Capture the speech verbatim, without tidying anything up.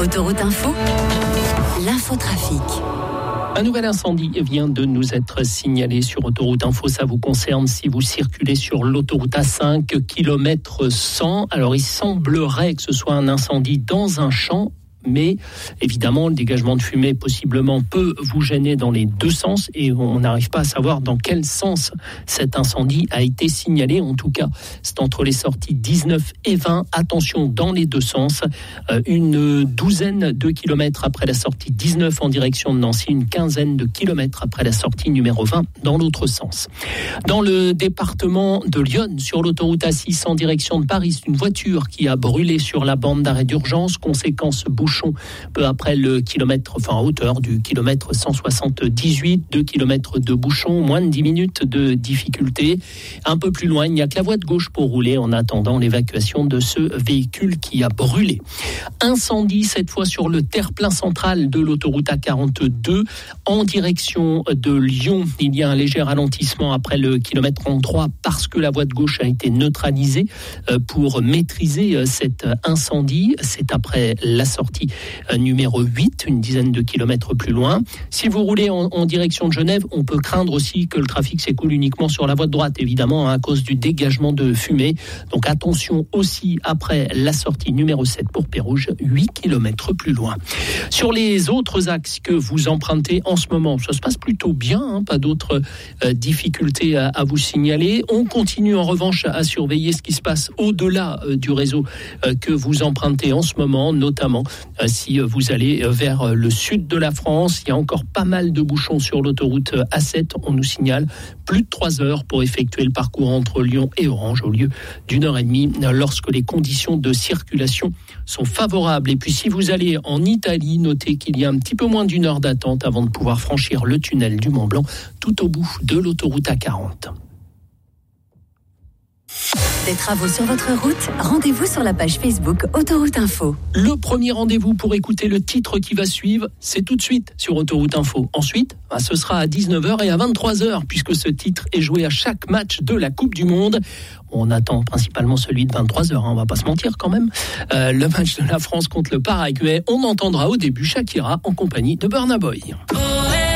Autoroute Info, l'infotrafic. Un nouvel incendie vient de nous être signalé sur Autoroute Info. Ça vous concerne si vous circulez sur l'autoroute A cinq, kilomètre cent. Alors, il semblerait que ce soit un incendie dans un champ. Mais évidemment, le dégagement de fumée possiblement peut vous gêner dans les deux sens et on n'arrive pas à savoir dans quel sens cet incendie a été signalé. En tout cas, c'est entre les sorties dix-neuf et vingt. Attention dans les deux sens. Euh, une douzaine de kilomètres après la sortie dix-neuf en direction de Nancy, une quinzaine de kilomètres après la sortie numéro vingt dans l'autre sens. Dans le département de l'Yonne, sur l'autoroute A six en direction de Paris, une voiture qui a brûlé sur la bande d'arrêt d'urgence. Conséquence bouche peu après le kilomètre, enfin à hauteur du kilomètre cent soixante-dix-huit, deux kilomètres de bouchon, moins de dix minutes de difficulté. Un peu plus loin, il n'y a que la voie de gauche pour rouler en attendant l'évacuation de ce véhicule qui a brûlé. Incendie cette fois sur le terre-plein central de l'autoroute A quarante-deux en direction de Lyon. Il y a un léger ralentissement après le kilomètre trente-trois parce que la voie de gauche a été neutralisée pour maîtriser cet incendie. C'est après la sortie numéro huit, une dizaine de kilomètres plus loin. Si vous roulez en, en direction de Genève, on peut craindre aussi que le trafic s'écoule uniquement sur la voie de droite, évidemment, hein, à cause du dégagement de fumée. Donc attention aussi après la sortie numéro sept pour Pérouge, huit kilomètres plus loin. Sur les autres axes que vous empruntez en ce moment, ça se passe plutôt bien, hein, pas d'autres euh, difficultés à, à vous signaler. On continue en revanche à, à surveiller ce qui se passe au-delà euh, du réseau euh, que vous empruntez en ce moment, notamment si vous allez vers le sud de la France. Il y a encore pas mal de bouchons sur l'autoroute A sept. On nous signale plus de trois heures pour effectuer le parcours entre Lyon et Orange au lieu d'une heure et demie lorsque les conditions de circulation sont favorables. Et puis si vous allez en Italie, notez qu'il y a un petit peu moins d'une heure d'attente avant de pouvoir franchir le tunnel du Mont Blanc tout au bout de l'autoroute A quarante. Des travaux sur votre route, rendez-vous sur la page Facebook Autoroute Info. Le premier rendez-vous pour écouter le titre qui va suivre, c'est tout de suite sur Autoroute Info. Ensuite, bah, ce sera à dix-neuf heures et à vingt-trois heures, puisque ce titre est joué à chaque match de la Coupe du Monde. On attend principalement celui de vingt-trois heures, hein, on va pas se mentir quand même. Euh, le match de la France contre le Paraguay, on entendra au début Shakira en compagnie de Burna Boy. Oh